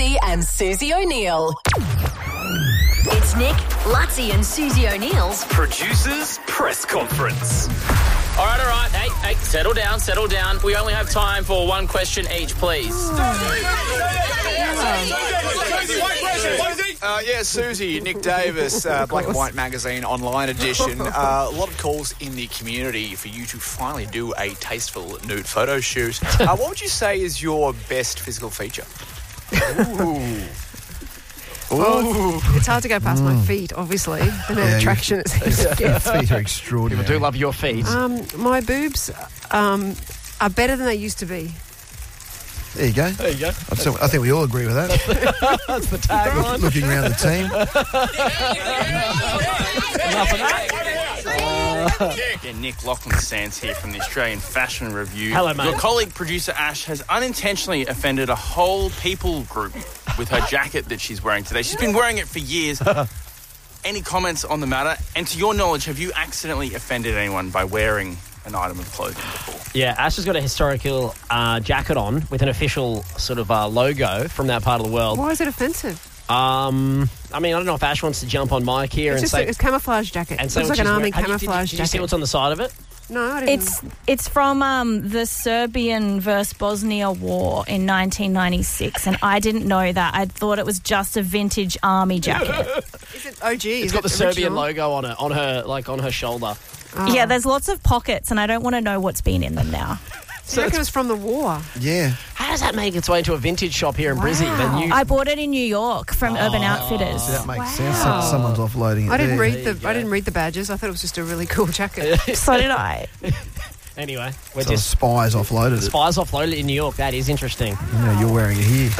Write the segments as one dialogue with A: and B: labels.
A: Lutzi and Susie O'Neill.
B: It's Nick, Lutzi and Susie O'Neill's
C: Producers Press Conference. All right. Hey, settle down. We only have time for one question each, please.
D: Susie, Nick Davis, Black and White Magazine online edition. A lot of calls in the community for you to finally do a tasteful nude photo shoot. What would you say is your best physical feature?
E: Well, it's hard to go past my feet, obviously. The attraction is
F: Your feet are extraordinary.
C: People do love your feet.
E: my boobs are better than they used to be.
F: There you go. I think we all agree with that.
C: That's the tagline.
F: Looking around the team.
G: Nick Lachlan-Sands here from the Australian Fashion Review.
C: Hello, mate.
G: Your colleague, producer Ash, has unintentionally offended a whole people group with her jacket that she's wearing today. She's been wearing it for years. Any comments on the matter? And to your knowledge, have you accidentally offended anyone by wearing an item of clothing before?
C: Yeah, Ash has got a historical jacket on with an official sort of logo from that part of the world.
E: Why is it offensive?
C: I don't know if Ash wants to jump on mic here
E: It's
C: and
E: just a camouflage jacket.
C: and
E: It
C: say
E: looks
C: what
E: like an
C: she's
E: army
C: wearing.
E: camouflage
C: Did you see
E: jacket.
C: what's on the side of it?
E: No, I didn't.
H: It's from the Serbian versus Bosnia War in 1996, and I didn't know that. I thought it was just a vintage army jacket.
E: Is it OG?
C: It's got the Serbian logo on it, on her shoulder.
E: Oh.
H: Yeah, there's lots of pockets, and I don't want to know what's been in them now.
E: So I reckon it was from the war.
F: Yeah.
C: How does that make its way into a vintage shop here in Brizzy?
H: I bought it in New York from Urban Outfitters.
F: That makes sense. Someone's offloading it.
E: I didn't
F: there.
E: read the badges. I thought it was just a really cool jacket.
H: So did I.
C: Anyway,
F: So Spies offloaded it.
C: Spies offloaded it in New York. That is interesting.
F: You're wearing it here.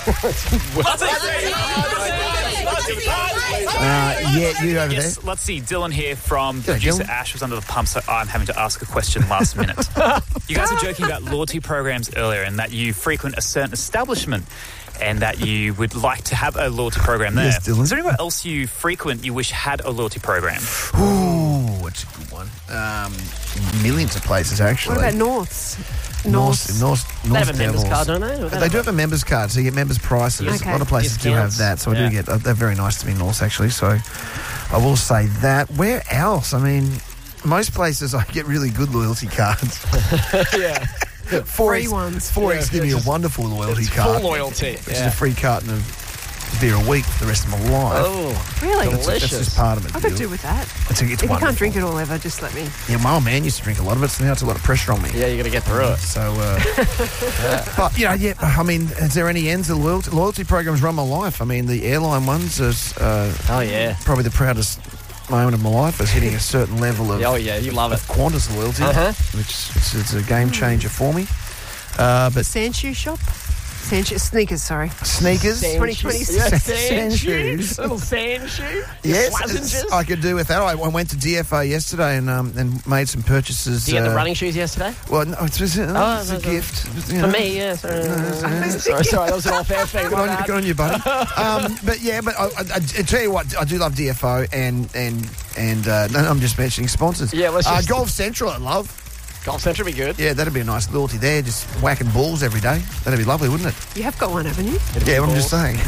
F: You over
I: Yes,
F: there.
I: let's see. Dylan here from
F: G'day,
I: producer
F: Dylan.
I: Ash was under the pump, so I'm having to ask a question last minute. You guys were joking about loyalty programs earlier and that you frequent a certain establishment and that you would like to have a loyalty program there.
F: Yes, Dylan.
I: Is there anywhere else you frequent you wish had a loyalty program?
F: Ooh, it's a good one. Millions of places, actually.
E: What about Norths?
F: North
C: They have a members
F: Devils.
C: card, don't they?
F: They do have a members card, so you get members prices.
E: Okay.
F: A lot of places do have that, so I do get. They're very nice to me, North, actually. So I will say that. Where else? I mean, most places I get really good loyalty cards.
C: Yeah.
E: Free ones.
F: 4X give me a wonderful loyalty card.
C: Full loyalty.
F: Which is a free carton of beer a week for the rest of my life.
C: Oh,
E: Really?
C: delicious.
F: That's just part of it.
E: I could
F: Bill.
E: do with that.
F: It's
E: If you
F: wonderful.
E: can't drink it all ever, just let me.
F: Yeah, my old man used to drink a lot of it, so now it's a lot of pressure on me.
C: Yeah, you got to get through it.
F: So, but, I mean, is there any ends? The loyalty programs run my life. I mean, the airline ones is probably the proudest moment of my life is hitting a certain level of
C: you love it.
F: Qantas loyalty, which it's a game changer for me. But
E: Sandshoe shop? Sneakers, sorry.
F: sneakers,
E: 2026.
F: sand shoes.
C: Little sand shoe.
F: Yes, I could do with that. I went to DFO yesterday and made some purchases.
C: Did you get the running shoes yesterday?
F: Well, no, it's a gift.
C: For me, yeah. Sorry, that was an off-air thing.
F: Good on you, buddy. But I tell you what, I do love DFO and I'm just mentioning sponsors.
C: Yeah, let's just...
F: Golf Central, I love.
C: Golf Central would be good.
F: Yeah, that'd be a nice loyalty there, just whacking balls every day. That'd be lovely, wouldn't it?
E: You have got one, haven't you?
F: Yeah, I'm just saying.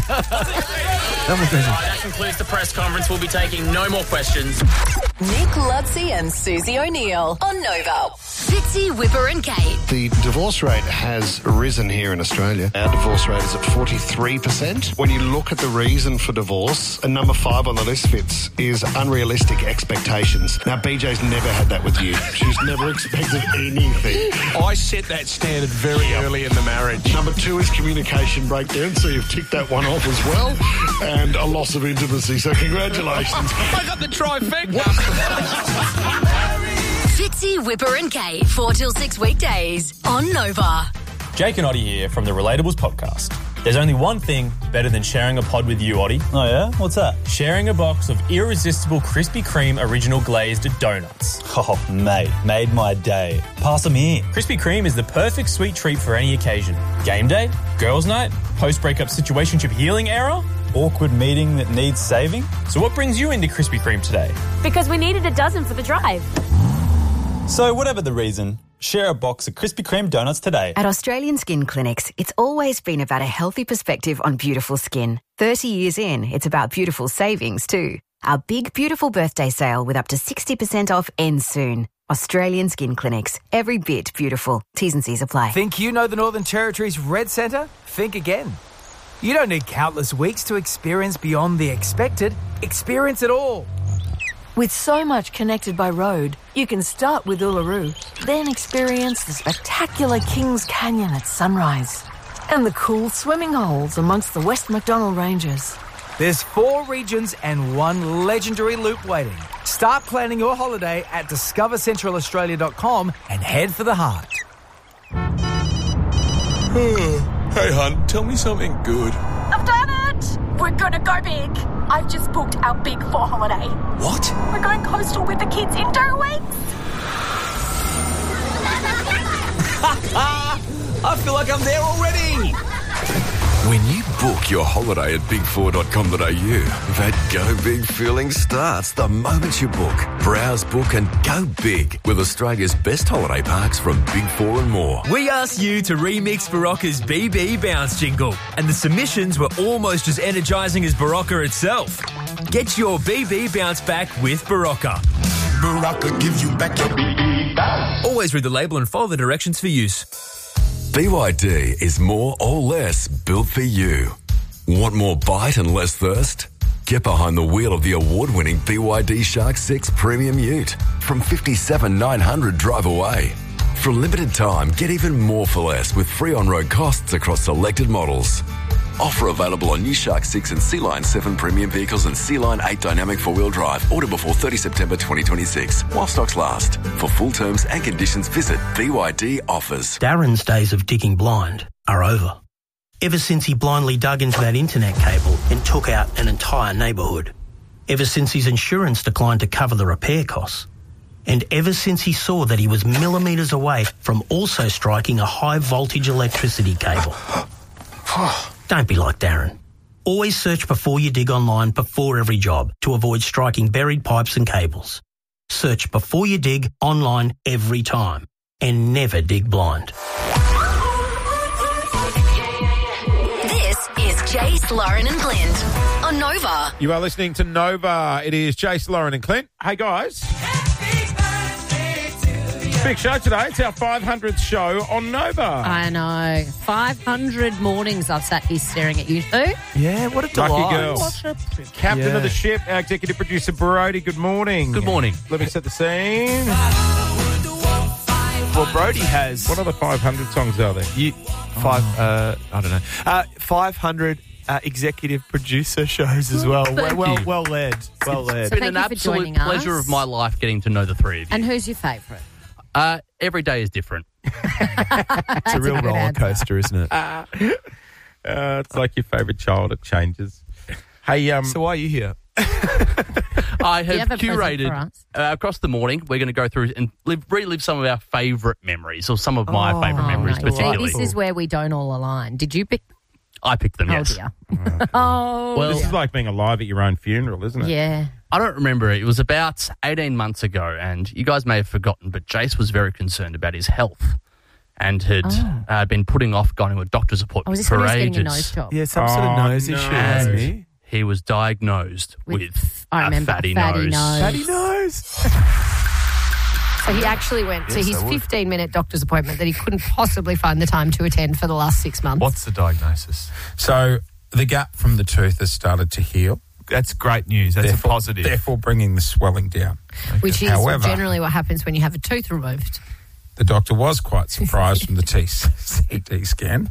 F: No more questions.
C: That concludes the press conference. We'll be taking no more questions.
A: Nick Lutzi and Susie O'Neill on Nova.
B: Fitzy, Whipper and Kate.
J: The divorce rate has risen here in Australia. Our divorce rate is at 43%. When you look at the reason for divorce, and number 5 on the list, Fitz, is unrealistic expectations. Now, BJ's never had that with you. She's never expected anything.
K: I set that standard very early in the marriage.
J: Number 2 is communication breakdown, so you've ticked that one off as well. And a loss of intimacy, so congratulations.
K: I got the trifecta.
B: Fitzy, Whipper and Kate, 4 till 6 weekdays on Nova.
L: Jake and Oddie here from the Relatables podcast. There's only one thing better than sharing a pod with you, Oddie.
M: Oh yeah? What's that?
L: Sharing a box of irresistible Krispy Kreme original glazed donuts.
M: Oh, mate, made my day. Pass them here.
L: Krispy Kreme is the perfect sweet treat for any occasion. Game day, girls' night, post-breakup situationship healing era.
M: Awkward meeting that needs saving.
L: So what brings you into Krispy Kreme today?
N: Because we needed a dozen for the drive.
M: So whatever the reason, Share a box of Krispy Kreme donuts today.
N: At Australian Skin Clinics, it's always been about a healthy perspective on beautiful skin. 30 years in, it's about beautiful savings too. Our big, beautiful birthday sale with up to 60% off ends soon. Australian Skin Clinics. Every bit beautiful. T's and C's apply.
O: Think you know the Northern Territory's Red Centre? Think again. You don't need countless weeks to experience beyond the expected. Experience it all.
P: With so much connected by road, you can start with Uluru, then experience the spectacular Kings Canyon at sunrise and the cool swimming holes amongst the West Macdonnell Ranges.
O: There's 4 regions and 1 legendary loop waiting. Start planning your holiday at discovercentralaustralia.com and head for the heart.
K: Hey, hun, tell me something good.
Q: I've done it! We're gonna go big. I've just booked our Big 4 holiday.
K: What?
Q: We're going coastal with the kids in 2 weeks.
O: I feel like I'm there already.
R: When you book your holiday at big4.com.au, that go big feeling starts the moment you book. Browse, book and go big with Australia's best holiday parks from Big 4 and more.
S: We asked you to remix Barocca's BB Bounce jingle, and the submissions were almost as energising as Barocca itself. Get your BB Bounce back with Barocca.
R: Barocca gives you back your BB Bounce.
S: Always read the label and follow the directions for use.
R: BYD is more or less built for you. Want more bite and less thirst? Get behind the wheel of the award-winning BYD Shark 6 Premium Ute from $57,900 drive away. For a limited time, get even more for less with free on-road costs across selected models. Offer available on new Shark 6 and Sea Line 7 premium vehicles and Sea Line 8 dynamic four-wheel drive. Order before 30 September 2026 while stocks last. For full terms and conditions, visit BYD Offers.
T: Darren's days of digging blind are over. Ever since he blindly dug into that internet cable and took out an entire neighbourhood. Ever since his insurance declined to cover the repair costs. And ever since he saw that he was millimetres away from also striking a high-voltage electricity cable. Don't be like Darren. Always search before you dig online before every job to avoid striking buried pipes and cables. Search before you dig online every time and never dig blind.
B: This is Jace, Lauren and Clint on Nova.
U: You are listening to Nova. It is Jace, Lauren and Clint. Hey, guys. Big show today. It's our 500th show on Nova.
V: I know. 500 mornings I've sat here staring at you two.
U: Yeah, what a delight. Lucky girl.
V: What a
U: Captain of the ship, our executive producer, Brody. Good morning.
W: Good morning.
U: Let me set the scene.
W: Well, Brody has...
U: What other 500 songs are there?
W: I don't know. 500 executive producer shows as well. Well led. Well led.
V: So
W: It's been an absolute pleasure of my life getting to know the three of you.
V: And who's your favourite?
W: Every day is different.
V: It's
W: a real roller coaster, isn't it?
U: It's like your favourite child. It changes. Hey,
W: so why are you here? I have curated across the morning. We're going to go through and relive some of our favourite memories, or some of my favourite memories, particularly.
V: See, this is where we don't all align. Did you pick?
W: I picked them. Yes.
V: Dear. Well,
U: this is like being alive at your own funeral, isn't it?
V: Yeah.
W: I don't remember it. It was about 18 months ago, and you guys may have forgotten, but Jace was very concerned about his health and had been putting off going to a doctor's appointment for ages.
V: Getting a nose job?
W: Yeah, some sort of nose issue, hasn't he? He was diagnosed with a fatty nose.
V: Fatty
W: nose.
V: So he actually went to his 15-minute doctor's appointment that he couldn't possibly find the time to attend for the last 6 months.
W: What's the diagnosis?
X: So the gap from the tooth has started to heal.
W: That's great news. That's a positive.
X: Therefore bringing the swelling down. Okay.
V: Which is generally what happens when you have a tooth removed.
X: The doctor was quite surprised from the CT scan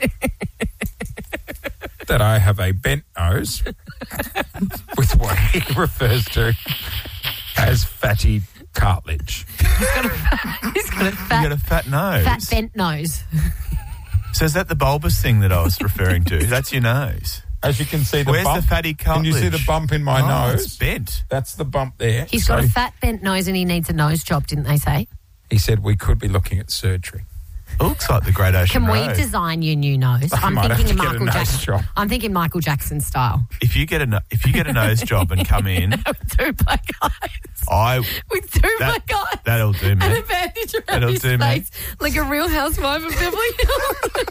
X: that I have a bent nose with what he refers to as fatty cartilage.
V: He's got a
W: fat nose.
V: Fat bent nose.
W: So is that the bulbous thing that I was referring to? That's your nose.
X: As you can see,
W: Where's
X: bump.
W: the fatty cartilage?
X: Can you see the bump in my nose?
W: It's bent.
X: That's the bump there.
V: He's got a fat bent nose and he needs a nose job, didn't they say?
X: He said we could be looking at surgery.
D: It looks like the Great Ocean
V: Can we
D: Road.
V: design you new nose? I'm
D: might have
V: thinking
D: to get a
V: Michael
D: nose
V: Jackson.
D: job.
V: I'm thinking Michael Jackson style.
D: If you get a nose job and come in,
V: With 2 black eyes. With 2 black eyes.
D: That'll do,
V: And
D: man.
V: a bandage around
D: That'll
V: his
D: do, man.
V: face, like a Real Housewife of Beverly Hills.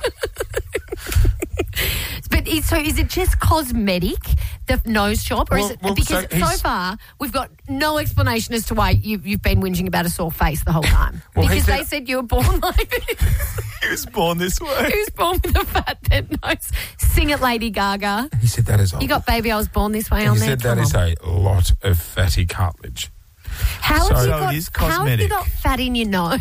V: But so is it just cosmetic, the nose job, or is it because so far we've got no explanation as to why you've been whinging about a sore face the whole time? Because they said you were born like this.
D: He was born this way.
V: He was born with a fat bent nose. Sing it, Lady Gaga.
X: He said that is.
V: You got Baby I Was Born This Way on
X: He
V: there.
X: said that is a lot of fatty cartilage.
V: How have you
X: it is
V: got? How have you
X: cosmetic.
V: got fat in your nose?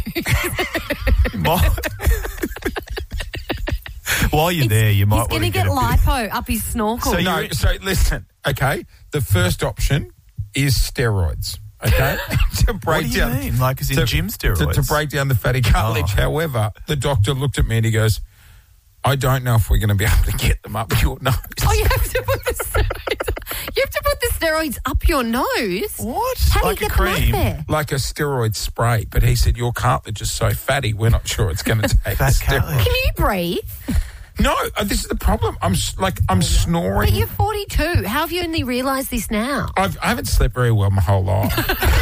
D: While you're there, you might
V: He's
D: want
V: going
D: to
V: to get
D: a bit.
V: lipo up his snorkel.
X: So listen, okay. The first option is steroids. Okay, to break
D: What do you
X: down,
D: mean? Like, as in gym steroids?
X: to break down the fatty cartilage.
D: Oh.
X: However, the doctor looked at me and he goes, "I don't know if we're going to be able to get them up your nose."
V: Oh, you have to put the steroids. You have to put the steroids up your nose.
X: What?
V: How
X: Like
V: do you
X: a
V: get them up
X: cream,
V: there?
X: like a steroid spray. But he said your cartilage is so fatty, we're not sure it's going to take the steroid.
V: Can you breathe?
X: No, this is the problem. I'm snoring.
V: But you're 42. How have you only realised this now?
X: I haven't slept very well my whole life.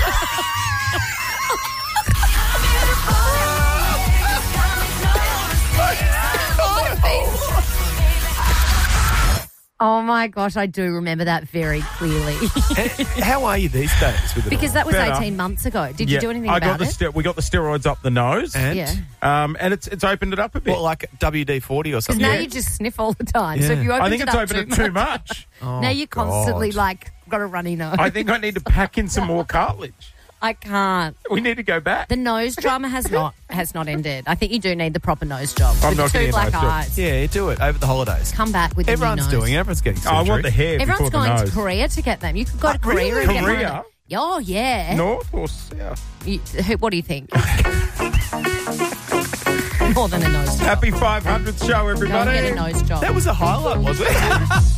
V: Oh my gosh, I do remember that very clearly.
D: How are you these days with it
V: Because
D: all?
V: that was
U: Better.
V: 18 months ago. Did you do anything
U: I
V: about
U: got
V: it?
U: we got the steroids up the nose,
D: And?
V: Yeah.
U: and it's opened it up a bit.
D: What, like WD-40 or
V: Because
D: something?
V: now you just sniff all the time. So
D: Yeah.
V: if you open
U: I think it's
V: up
U: opened it too much.
D: Oh,
V: now you're constantly
D: God.
V: got a runny nose.
U: I think I need to pack in some more cartilage.
V: I can't.
U: We need to go back.
V: The nose drama has not ended. I think you do need the proper nose job.
U: I'm
V: with
U: not
V: the 2
U: getting a
V: black
U: nose job.
V: eyes.
D: Yeah, do it over the holidays.
V: Come back with
D: Everyone's
V: the new nose.
D: doing it. Everyone's getting
U: I want
D: surgery.
U: the hair
V: Everyone's
U: before the
V: going
U: nose.
V: to Korea to get them. You could go to Korea and get
U: Korea?
V: one. Oh, yeah.
U: North or south?
V: What do you think? More than a nose job.
U: Happy 500th show,
V: Go
U: everybody.
V: and get a nose job.
D: That was a highlight, was it?